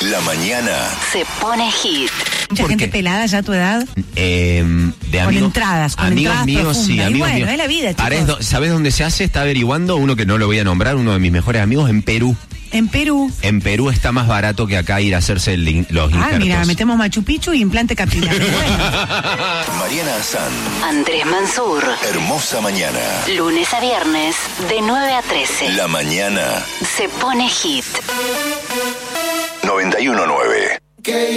La mañana se pone hit. Mucha gente pelada ya a tu edad. De Con amigos, entradas amigos míos, profundas. sí, Y amigos bueno, míos. es la vida, chicos. ¿Sabés dónde se hace? Está averiguando uno que no lo voy a nombrar, uno de mis mejores amigos, en Perú. En Perú. En Perú está más barato que acá ir a hacerse los injertos. Mira, metemos Machu Picchu y implante capilar. Bueno. Mariana Azán, Andrés Mansur. hermosa mañana. Lunes a viernes, de 9 a 13. La mañana Se pone hit. 91.9.